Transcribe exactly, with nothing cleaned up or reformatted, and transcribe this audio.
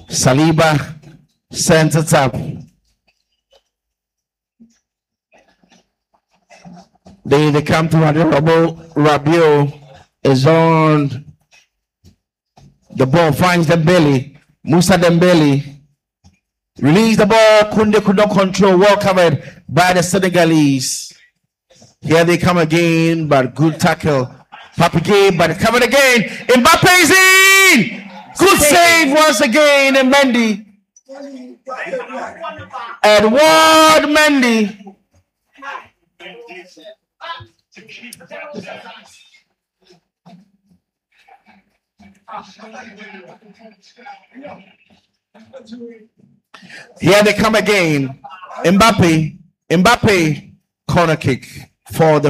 Saliba sends it up. They, they come to Rabiot. Rabiot is on the ball, finds Dembele. Musa Dembele. Release the ball. Koundé could not control. Well covered by the Senegalese. Here they come again, but good tackle. Papiquet, but covered again. Mbappe's in! Good save once again, and Mendy. Edouard Mendy. Here they come again. Mbappe. Mbappe corner kick for the